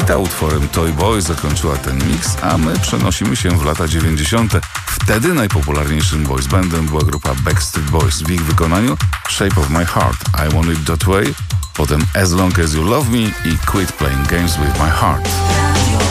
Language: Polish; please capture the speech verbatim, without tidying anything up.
Rita utworem Toy Boy zakończyła ten miks, a my przenosimy się w lata dziewięćdziesiąte. Wtedy najpopularniejszym boys bandem była grupa Backstreet Boys. W ich wykonaniu Shape of My Heart, I Want It That Way, potem As Long As You Love Me i Quit Playing Games With My Heart.